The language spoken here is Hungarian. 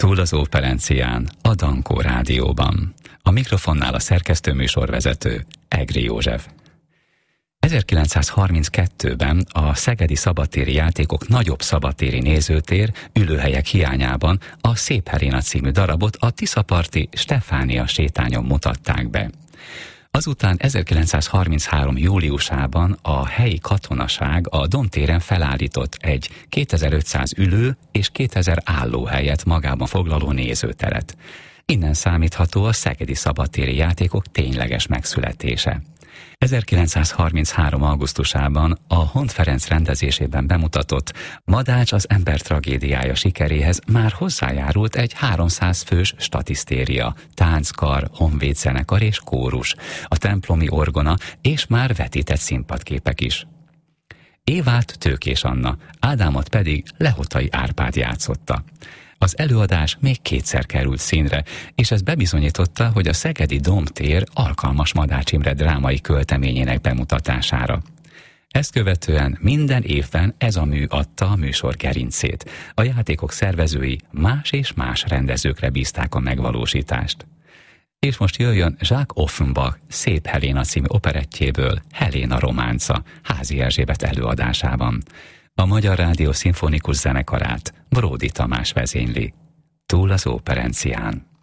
Túl az Óperencián, a Dankó Rádióban. A mikrofonnál a szerkesztő műsorvezető, Egri József. 1932-ben a Szegedi Szabadtéri Játékok nagyobb szabadtéri nézőtér ülőhelyek hiányában a Szép Helena című darabot a Tiszaparti Stefánia sétányon mutatták be. Azután 1933. júliusában a helyi katonaság a Domtéren felállított egy 2500 ülő és 2000 állóhelyet magában foglaló nézőteret. Innen számítható a Szegedi Szabadtéri Játékok tényleges megszületése. 1933. augusztusában a Hont Ferenc rendezésében bemutatott Madács az ember tragédiája sikeréhez már hozzájárult egy 300 fős statisztéria, tánckar, honvédzenekar és kórus, a templomi orgona és már vetített színpadképek is. Évát Tőkés Anna, Ádámot pedig Lehotai Árpád játszotta. Az előadás még kétszer került színre, és ez bebizonyította, hogy a szegedi Domtér alkalmas Madács Imre drámai költeményének bemutatására. Ezt követően minden évben ez a mű adta a műsor gerincét. A játékok szervezői más és más rendezőkre bízták a megvalósítást. És most jöjjön Jacques Offenbach Szép Helena című operettjéből Helena románca, Házi Erzsébet előadásában. A Magyar Rádió szimfonikus zenekarát Bródy Tamás vezényli. Túl az Óperencián.